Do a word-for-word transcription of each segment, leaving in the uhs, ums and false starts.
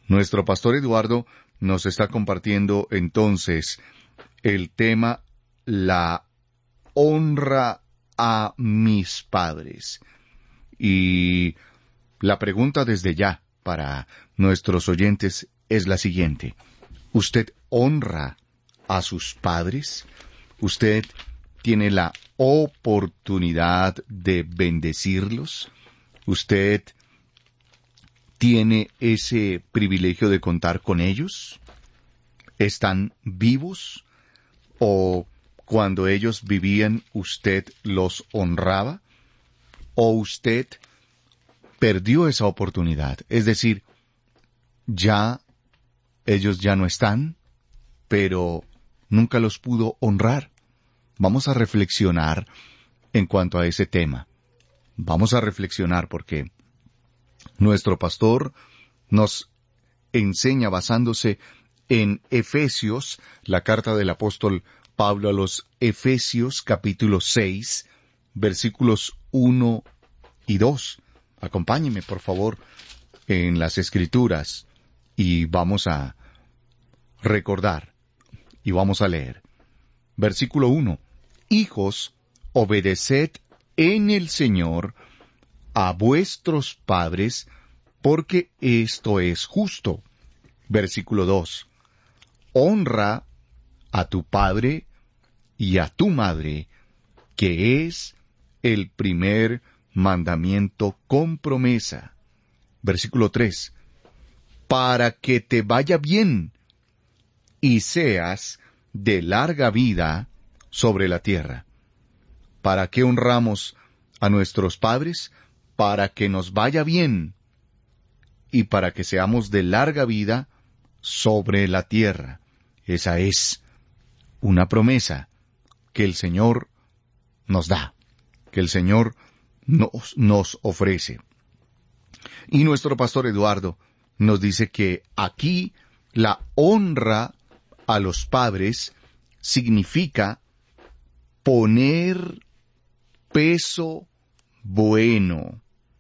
Nuestro pastor Eduardo nos está compartiendo entonces el tema la honra a mis padres. Y la pregunta desde ya para nuestros oyentes es la siguiente. ¿Usted honra a sus padres? ¿Usted tiene la oportunidad de bendecirlos? ¿Usted tiene ese privilegio de contar con ellos? ¿Están vivos? ¿O cuando ellos vivían usted los honraba? ¿O usted perdió esa oportunidad? Es decir, ya ellos ya no están, pero nunca los pudo honrar. Vamos a reflexionar en cuanto a ese tema. Vamos a reflexionar porque nuestro pastor nos enseña basándose en Efesios, la carta del apóstol Pablo a los Efesios, capítulo seis, versículos uno y dos. Acompáñeme, por favor, en las Escrituras y vamos a recordar y vamos a leer. Versículo uno. Hijos, obedeced en el Señor a vuestros padres, porque esto es justo. Versículo dos. Honra a tu padre y a tu madre, que es el primer mandamiento con promesa. Versículo tres. Para que te vaya bien y seas de larga vida sobre la tierra. ¿Para qué honramos a nuestros padres? Para que nos vaya bien y para que seamos de larga vida sobre la tierra. Esa es una promesa que el Señor nos da, que el Señor nos, nos ofrece. Y nuestro pastor Eduardo nos dice que aquí la honra a los padres significa poner peso bueno.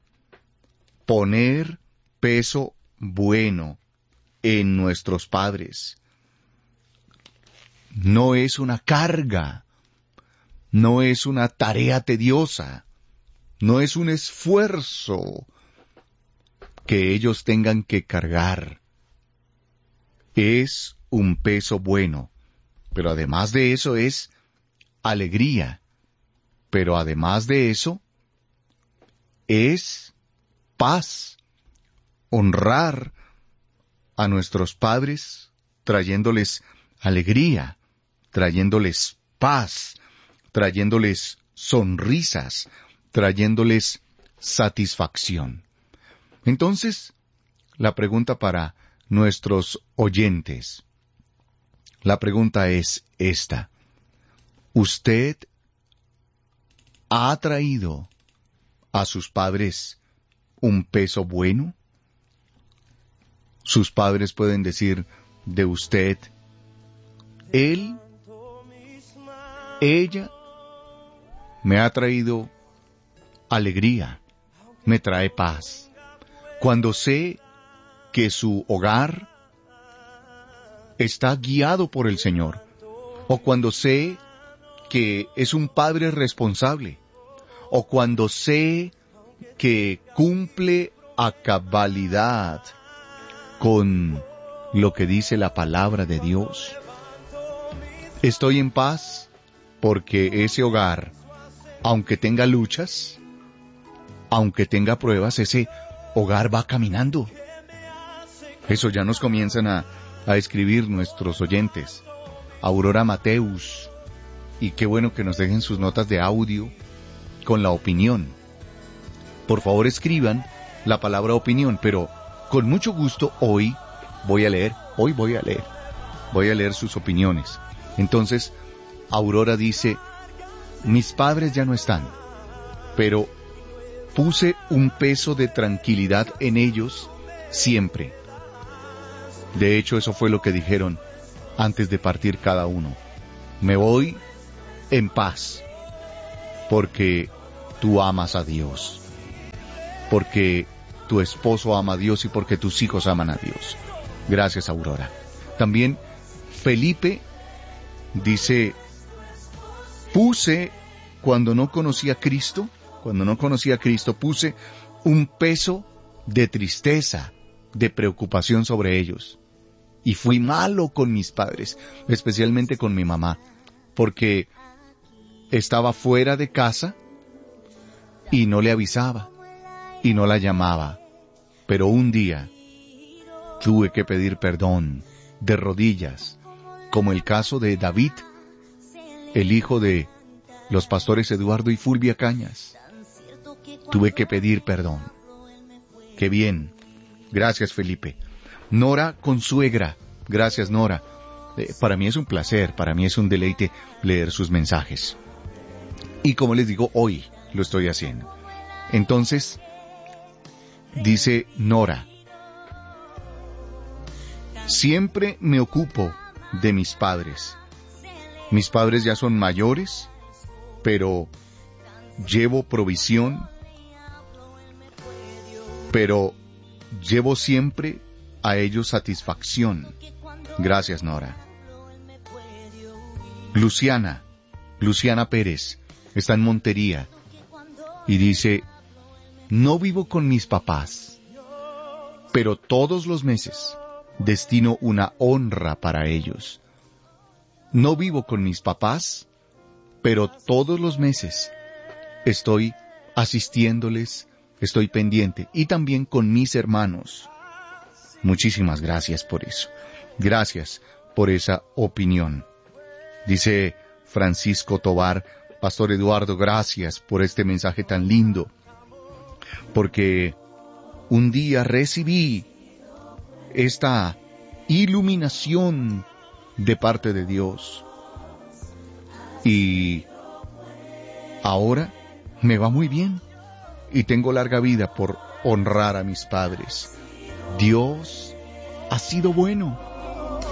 Poner peso bueno en nuestros padres. No es una carga, no es una tarea tediosa, no es un esfuerzo que ellos tengan que cargar. Es un peso bueno, pero además de eso es alegría, pero además de eso es paz. Honrar a nuestros padres trayéndoles alegría, trayéndoles paz, trayéndoles sonrisas, trayéndoles satisfacción. Entonces, la pregunta para nuestros oyentes, la pregunta es esta. ¿Usted ha traído a sus padres un peso bueno? Sus padres pueden decir de usted, él, ella, me ha traído alegría, me trae paz. Cuando sé que su hogar está guiado por el Señor, o cuando sé que es un padre responsable, o cuando sé que cumple a cabalidad con lo que dice la palabra de Dios. Estoy en paz porque ese hogar, aunque tenga luchas, aunque tenga pruebas, ese hogar va caminando. Eso ya nos comienzan a, a escribir nuestros oyentes. Aurora Mateus, y qué bueno que nos dejen sus notas de audio con la opinión. Por favor escriban la palabra opinión, pero con mucho gusto hoy voy a leer, hoy voy a leer, voy a leer sus opiniones. Entonces, Aurora dice, mis padres ya no están, pero puse un peso de tranquilidad en ellos siempre. De hecho, eso fue lo que dijeron antes de partir cada uno. Me voy en paz, porque tú amas a Dios, porque tu esposo ama a Dios y porque tus hijos aman a Dios. Gracias, Aurora. También Felipe dice, puse, cuando no conocía a Cristo, cuando no conocía a Cristo, puse un peso de tristeza, de preocupación sobre ellos. Y fui malo con mis padres, especialmente con mi mamá, porque estaba fuera de casa y no le avisaba y no la llamaba. Pero un día tuve que pedir perdón de rodillas, como el caso de David, el hijo de los pastores Eduardo y Fulvia Cañas. Tuve que pedir perdón. ¡Qué bien! Gracias, Felipe. Nora Consuegra. Gracias, Nora. Eh, para mí es un placer, para mí es un deleite leer sus mensajes. Y como les digo, hoy lo estoy haciendo. Entonces, dice Nora, siempre me ocupo de mis padres. Mis padres ya son mayores, pero llevo provisión, pero llevo siempre a ellos satisfacción. Gracias, Nora. Luciana, Luciana Pérez, está en Montería y dice, no vivo con mis papás, pero todos los meses destino una honra para ellos. No vivo con mis papás, pero todos los meses estoy asistiéndoles, estoy pendiente, y también con mis hermanos. Muchísimas gracias por eso. Gracias por esa opinión. Dice Francisco Tobar, Pastor Eduardo, gracias por este mensaje tan lindo, porque un día recibí esta iluminación de parte de Dios y ahora me va muy bien y tengo larga vida por honrar a mis padres. Dios ha sido bueno.